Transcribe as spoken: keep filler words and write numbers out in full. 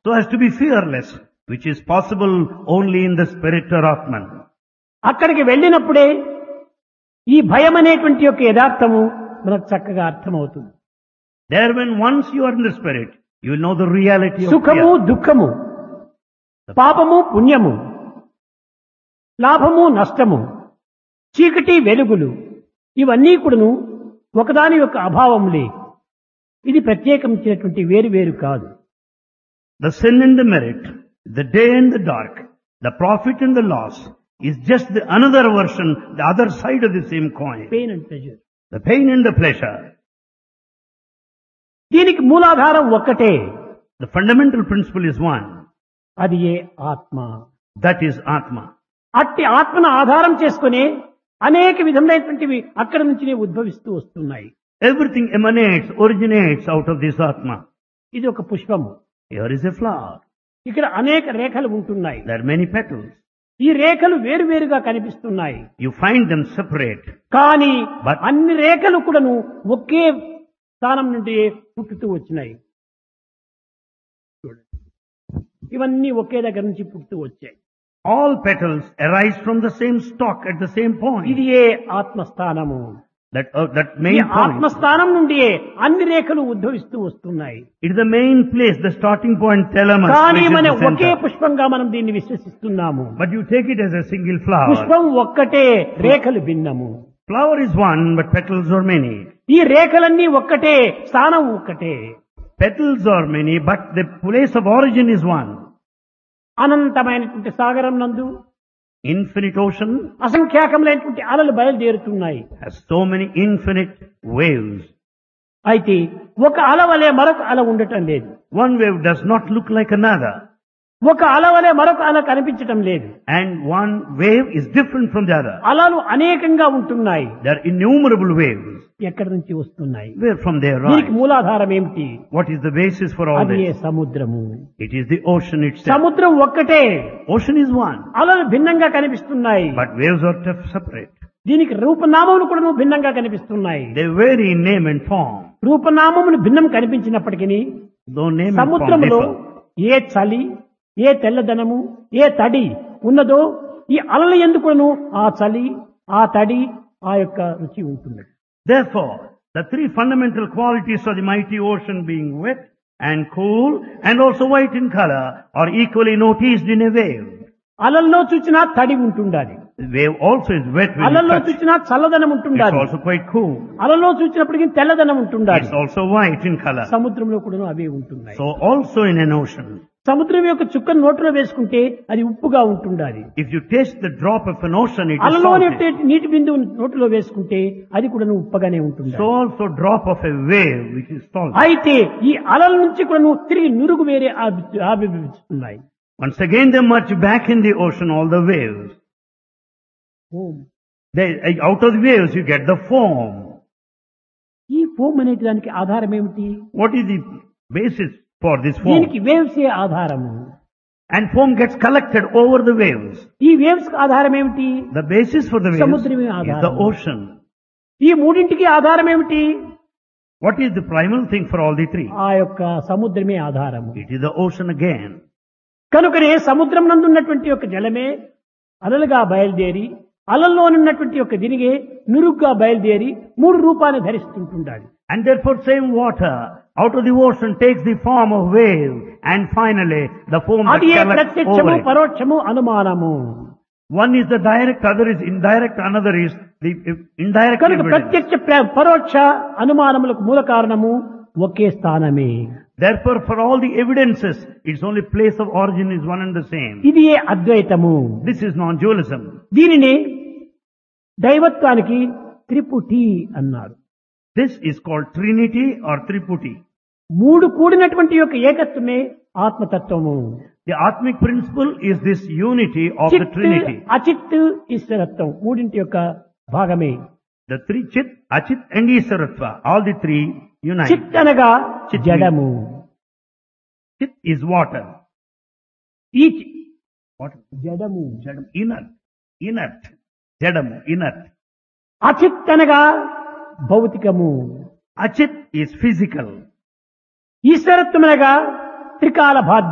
so as to be fearless, which is possible only in the spirit or Atman. అక్కడికి వెళ్ళినప్పుడే ఈ భయం అనేటువంటి యొక్క యథార్థము మనకు చక్కగా అర్థమవుతుంది. There, when once you are in the spirit, you will know the reality of సుఖము fear. దుఃఖము, పాపము పుణ్యము, లాభము నష్టము, చీకటి వెలుగులు, ఇవన్నీ కూడాను ఒకదాని యొక్క అభావములే. ఇది ప్రత్యేకించినటువంటి వేరు వేరు కాదు. The sin and the merit, the day and the dark, the profit and the loss is just the another version, the other side of the same coin. Pain and pleasure. The pain and the pleasure. దీనికి మూలాధారం ఒక్కటే, The fundamental principle is one. అది ఏ ఆత్మ. That is Atma. అట్టి ఆత్మను ఆధారం చేసుకుని అనేక విధములైనటువంటివి అక్కడి నుంచినే ఉద్భవిస్తూ వస్తున్నాయి. Everything emanates, originates out of this Atma. ఇది ఒక పుష్పము. Here is a flower. ఇక్కడ అనేక రేఖలు ఉంటున్నాయి. There are many petals. ఈ రేఖలు వేరువేరుగా కనిపిస్తున్నాయి. You find them separate. కానీ But- అన్ని రేఖలు కూడాను ఒకే స్థానం నుండి పుట్టుతూ వచ్చినాయి. ఇవన్నీ ఒకే దగ్గర నుంచి పుట్టుతూ వచ్చాయి. All petals arise from the same stalk at the same point. ఇది ఏ ఆత్మస్థానము. That, uh, that ఈ main point. ఆత్మస్థానం నుండి అన్ని రేఖలు ఉద్భవిస్తూ వస్తున్నాయి. It is the main place, the starting point, thalamus. కానీ which is మనం the ఒకే center. పుష్పంగా మనం దీన్ని విశ్వసిస్తున్నాము. But you take it as a single flower. పుష్పం ఒక్కటే, రేఖలు భిన్నము. Flower is one, but petals are many. ఈ రేఖలన్నీ ఒక్కటే, స్థానం ఒక్కటే. Petals are many, but the place of origin is one. అనంతమైనటువంటి సాగరం నందు Infinite ocean అసంఖ్యాకములైనటువంటి అలలు బయలుదేరుతున్నాయి. has so many infinite waves. అయితే ఒక అల వలె మరొక అల ఉండటం లేదు. One wave does not look like another, ఒక అల వలె మరొక అల కనిపించటం లేదు. and one wave is different from the other. అలలు అనేకంగా ఉంటున్నాయి. There are innumerable waves. ఎక్కడి నుంచి వస్తున్నాయి? Where from they దీనికి rise? మూలాధారం ఏమిటి? What is the basis for all అది ఏ this? సముద్రము. It is the ocean itself. సముద్రం ఒక్కటే, Ocean is one, అలలు భిన్నంగా కనిపిస్తున్నాయి. but waves are tough separate. దీనికి రూపనామములు కూడా భిన్నంగా కనిపిస్తున్నాయి. They vary in name and form. రూపనామములు భిన్నం కనిపించినప్పటికీ Though name and form సముద్రములో differ. ఏ చలి, ఏ తెల్లదనము, ఏ తడి ఉన్నదో ఈ అలల ఎందుకును ఆ చలి, ఆ తడి, ఆ యొక్క రుచి ఉంటుంది. Therefore, the three fundamental qualities of the mighty ocean, being wet and cool and also white in color, are equally noticed in a wave. అలల్లో చూచినా తడి ఉంటుండాలి. The wave also is wet when you అలల్లో touch. చూచినా చల్లదనం It's ఉంటుండాలి. also quite cool. అలలో చూచినప్పటికీ తెల్లదనం ఉంటుండాలి. It's also white in color. సముద్రంలో కూడా అవే ఉంటున్నాయి. So also in an ocean, సముద్రం యొక్క చుక్కను నోట్లో వేసుకుంటే అది ఉప్పుగా ఉంటుండాలి. if you taste the drop of an ocean, it is అలలోని salty. నీటి బిందువు నోట్లో వేసుకుంటే అది కూడా ఉప్పగానే ఉంటుంది. So also drop of a wave which is salty. అయితే ఈ అలల నుంచి కూడా నువ్వు తిరిగి నురుగు వేరే ఆవి- ఆవిర్భవిస్తున్నాయి. Once again they merge back in the ocean, all the waves. They, out of the waves you get the foam. ఈ ఫోమ్ అనే దానికి ఆధారం ఏమిటి? What is the basis for this foam? దీనికి వేవ్స్ ఏ ఆధారము. And foam gets collected over the waves. ఈ waves ఆధారం ఏమిటి? The basis for the waves సముద్రమే is ఆధారం. the ocean. ఈ మూడింటికి ఆధారం ఏమిటి? What is the primal thing for all the three? ఆ యొక్క సముద్రమే ఆధారము. It is the ocean again. కనుకనే సముద్రం నందు ఉన్నటువంటి యొక్క జలమే అలలుగా బయలుదేరి అలల్లోనున్నటువంటి యొక్క దినిగే నురుగ్గా బయలుదేరి మూడు రూపాన్ని ధరిస్తుంటుండాలి. And therefore same water out of the ocean takes the form of wave, and finally the foam that అది ఏ collects ప్రత్యక్షము, over it. పరోక్షము, అనుమానము. One is the direct, other is indirect, another is the indirect కనుక evidence. ప్రత్యక్ష ప్ర- పరోక్ష అనుమానములకు మూల కారణము ఒకే స్థానమే. Therefore for all the evidences, its only place of origin is one and the same. ఇది ఏ అద్వైతము. This is non-dualism. దీనిని దైవత్వానికి త్రిపుటి అన్నారు. This is called Trinity or Triputi. మూడు కూడినటువంటి యొక్క ఏకత్వమే ఆత్మతత్వము. The Atmic principle is this unity of the చిత్, Trinity. అచిత్, ఈశ్వరత్వం మూడింటి యొక్క భాగమే. The three Chit, Achit and Isaratva, all the three unite. చిత్ అనగా చిత్ జడము. Chit is water. ఈ చి- Water. జడము. Jadam, inert. Inert. Jadam, inert. అచిత్ అనగా భౌతికము. Achit is physical. ఈశ్వరత్వం అనగా త్రికాల బాధ్య